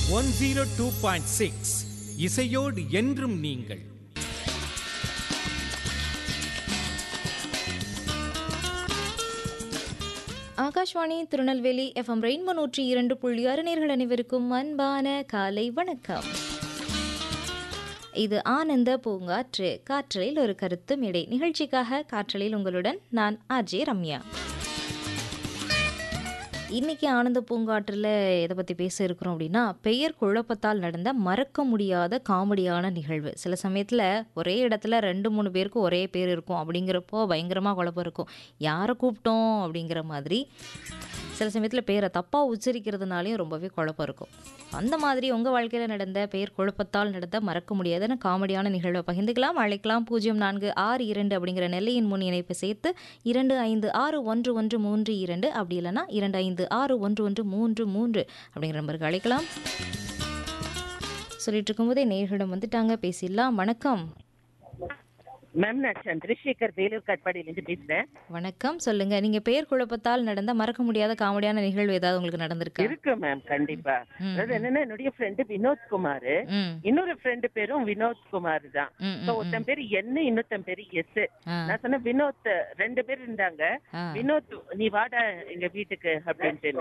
102.6 இசையோடு என்றும் நீங்கள். ஆகாஷ்வாணி திருநெல்வேலி FM ரெயின்போ 102.6 நேயர்கள் அனைவருக்கும் அன்பான காலை வணக்கம். இது ஆனந்த பூங்காற்று, காற்றலில் ஒரு கருத்து மேடை நிகழ்ச்சிக்காக காற்றலில் உங்களுடன் நான் ஆர்ஜே ரம்யா. இன்னைக்கு ஆனந்த பூங்காற்றில் எதை பற்றி பேச இருக்கிறோம் அப்படின்னா, பெயர் குழப்பத்தால் நடந்த மறக்க முடியாத காமெடியான நிகழ்வு. சில சமயத்தில் ஒரே இடத்துல 2-3 பேருக்கு ஒரே பேர் இருக்கும். அப்படிங்கிறப்போ பயங்கரமாக குழப்பம் இருக்கும். யாரை கூப்பிட்டோம் அப்படிங்கிற மாதிரி. சில சமயத்தில் பேரை தப்பாக உச்சரிக்கிறதுனாலையும் ரொம்பவே குழப்பம் இருக்கும். அந்த மாதிரி உங்கள் வாழ்க்கையில் நடந்த பெயர் குழப்பத்தால் நடந்த மறக்க முடியாத காமெடியான நிகழ்வை பகிர்ந்துக்கலாம். அழைக்கலாம் 0462 அப்படிங்கிற நெல்லையின் முன் இணைப்பு சேர்த்து 25611132, அப்படி இல்லைன்னா 25611133 அப்படிங்கிற நம்பருக்கு அழைக்கலாம். சொல்லிட்டு இருக்கும்போதே நேயர்களிடம் வந்துட்டாங்க, பேசிடலாம். வணக்கம் மேம், நான் சந்திரசேகர் வேலூர் கட்பாடியிலிருந்து பேசுறேன். வணக்கம், சொல்லுங்க. நீங்க பெயர் குழப்பத்தால் நடந்த மறக்க முடியாத காமெடியான நிகழ்வு ஏதாவது உங்களுக்கு நடந்திருக்கு? இருக்கு மேம், கண்டிப்பா. அதாவது என்னன்னா, என்னுடைய ஃப்ரெண்டு வினோத்குமார், இன்னொரு ஃப்ரெண்டு பேரும் வினோத்குமார் தான். ஒருத்தன் பேரு என்ன, இன்னொருத்தன் பேரு எஸ். நான் சொன்ன வினோத், 2 பேர் இருந்தாங்க. வினோத், நீ வாடா எங்க வீட்டுக்கு அப்படின்ட்டு.